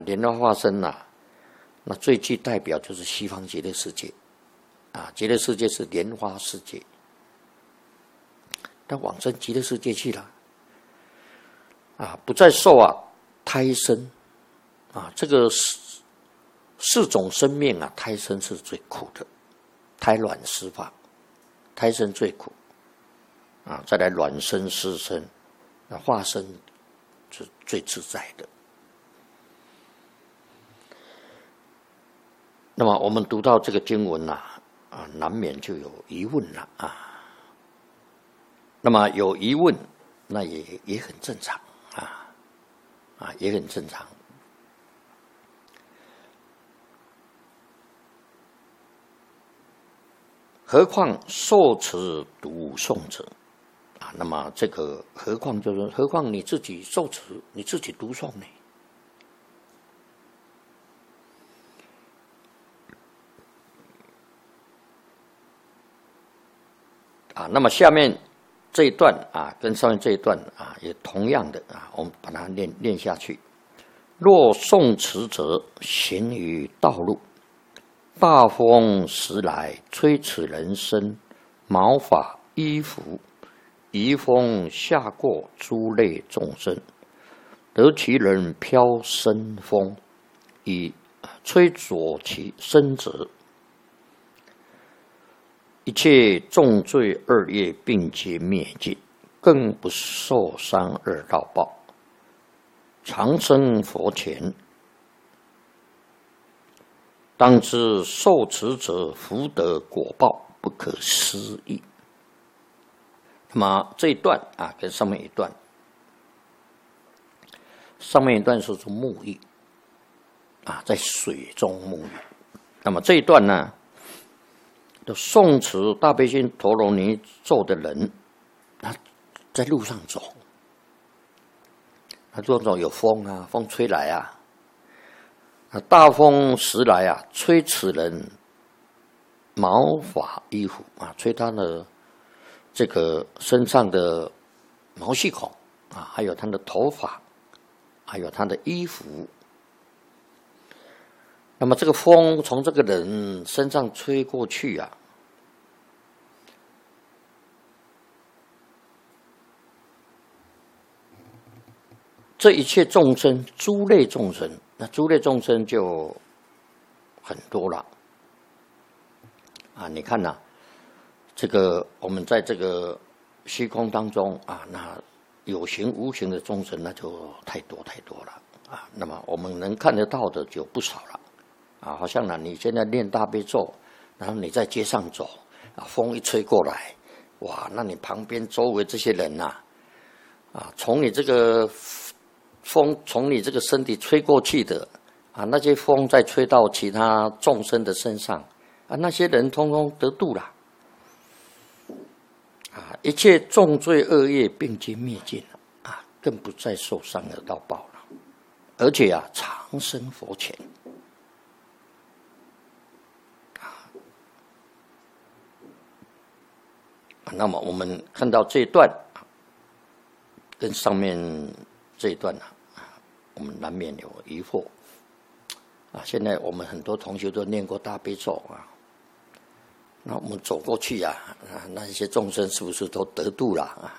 莲花化身那最具代表就是西方极乐世界极乐世界是莲花世界，他往生极乐世界去了不再受胎生这个四种生命胎生是最苦的，胎卵湿发，胎生最苦再来卵生湿生，化身是最自在的。那么我们读到这个经文难免就有疑问了那么有疑问，那也很正常也很正常。何况受持读诵者那么这个何况就是何况你自己受持，你自己读诵呢？那么下面这一段跟上面这一段也同样的我们把它念下去。若诵持者行于道路，大风时来，吹此人身，毛发衣服，移风下过诸类众生，得其人飘身风，以吹着其身者，一切重罪恶业并皆灭尽，更不受三恶道报，长生佛前。当知受持者福德果报不可思议。那么这一段跟上面一段，上面一段说是沐浴在水中沐浴。那么这一段呢，诵持大悲心陀罗尼咒的人，他在路上走，路上走有风风吹来大风时来吹此人毛发衣服吹他的这个身上的毛细孔还有他的头发，还有他的衣服。那么这个风从这个人身上吹过去这一切众生，诸类众生，那诸类众生就很多了你看这个我们在这个虚空当中那有形无形的众生那就太多了那么我们能看得到的就不少了好像你现在念大悲咒，然后你在街上走风一吹过来，哇，那你旁边周围这些人从你这个风从你这个身体吹过去的那些风再吹到其他众生的身上那些人通通得度了一切重罪恶业并皆灭尽了更不再受三恶道报了，而且长生佛前那么我们看到这一段跟上面这一段我们难免有疑惑现在我们很多同学都念过大悲咒那我们走过去那些众生是不是都得度了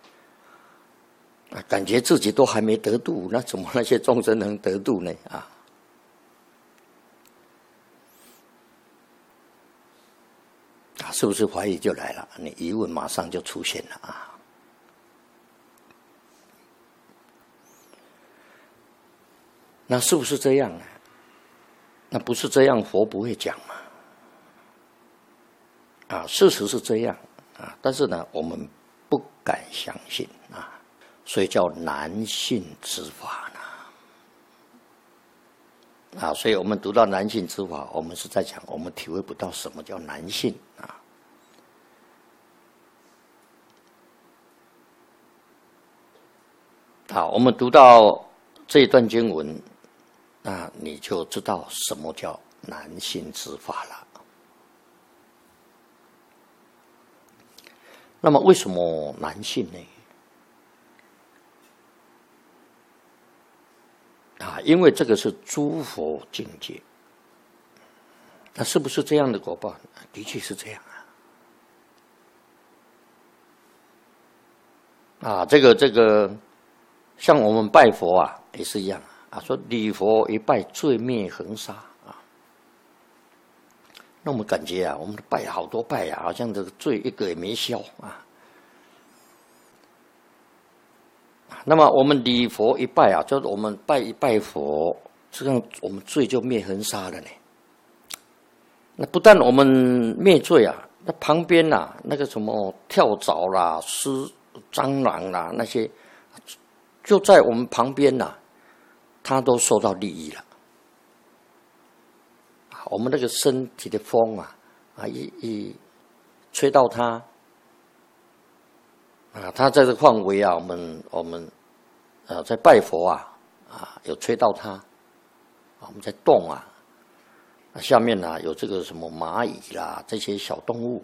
感觉自己都还没得度，那怎么那些众生能得度呢是不是怀疑就来了？你疑问马上就出现了那是不是这样那不是这样，佛不会讲嘛事实是这样但是呢，我们不敢相信所以叫难信之法所以我们读到难信之法，我们是在讲我们体会不到什么叫难信我们读到这一段经文，那你就知道什么叫难信之法了。那么为什么难信呢？ 啊，因为这个是诸佛境界。那是不是这样的果报？的确是这样啊。这个，像我们拜佛啊，也是一样啊。说礼佛一拜，罪灭恒沙啊。那我们感觉啊，我们拜好多拜啊，好像这个罪一个也没消啊。那么我们礼佛一拜啊，就是我们拜一拜佛，这样我们罪就灭恒沙了呢。那不但我们灭罪啊，那旁边啊，那个什么跳蚤啦、蟑螂啦那些，就在我们旁边呐，它都受到利益了。我们那个身体的风一吹到它，它在这个范围啊，我们在拜佛有吹到它，我们在动啊。下面呢有这个什么蚂蚁啦，这些小动物。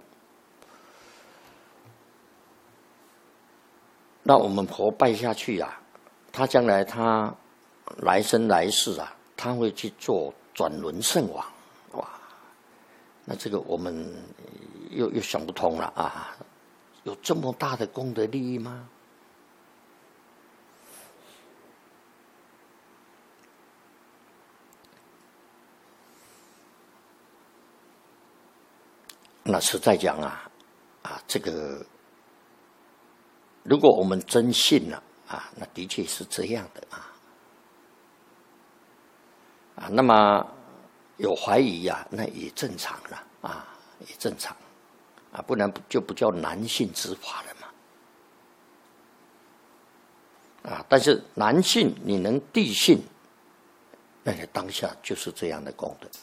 那我们佛拜下去啊，他将来他来生来世啊，他会去做转轮圣王，哇！那这个我们又想不通了啊，有这么大的功德利益吗？那实在讲这个如果我们真信了那的确是这样的那么有怀疑那也正常了也正常不然就不叫难信之法了嘛但是难信你能谛信，那你当下就是这样的功德。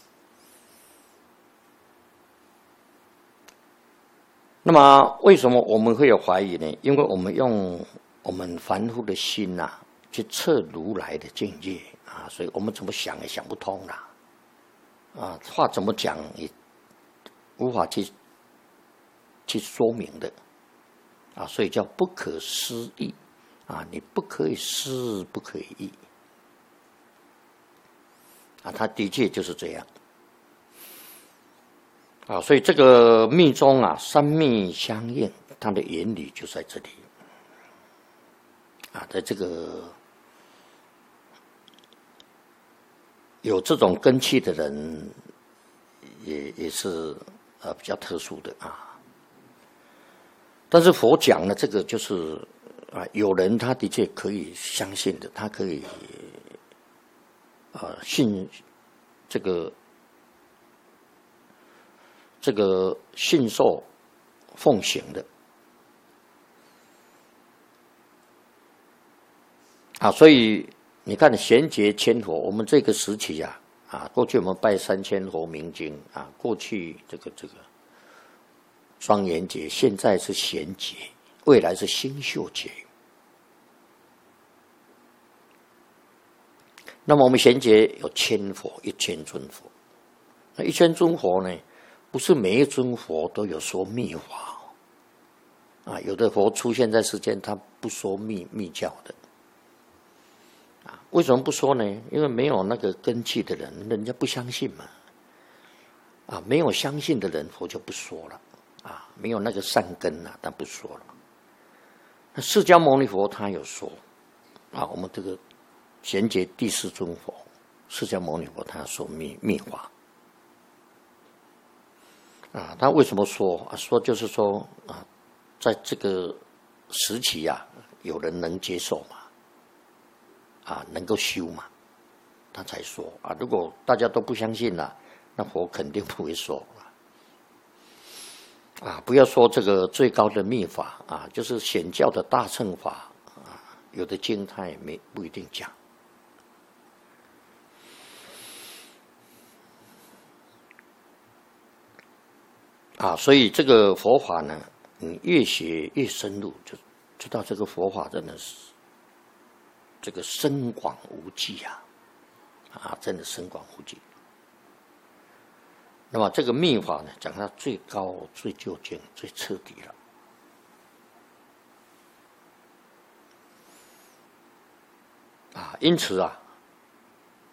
那么为什么我们会有怀疑呢？因为我们用我们凡夫的心去测如来的境界所以我们怎么想也想不通话怎么讲也无法去说明的所以叫不可思议你不可以思，不可以议它的确就是这样。所以这个密宗三密相应，它的原理就在这里在这个有这种根器的人也是比较特殊的但是佛讲的这个就是有人他的确可以相信的，他可以信这个信受奉行的所以你看贤劫千佛，我们这个时期过去我们拜3000佛明经过去这个庄严劫，现在是贤劫，未来是星宿劫。那么我们贤劫有1000佛，1000尊佛。那1000尊佛呢，不是每一尊佛都有说密法有的佛出现在世间，他不说密教的为什么不说呢？因为没有那个根器的人，人家不相信嘛没有相信的人，佛就不说了没有那个善根他不说了。那释迦牟尼佛他有说我们这个贤劫第4尊佛释迦牟尼佛他说密法他为什么说说就是说在这个时期有人能接受嘛能够修嘛，他才说如果大家都不相信那佛肯定不会说不要说这个最高的密法就是显教的大乘法有的经他也不一定讲所以这个佛法呢，你越学越深入，就知道这个佛法真的是这个深广无际真的深广无际。那么这个密法呢，讲到最高、最究竟、最彻底了因此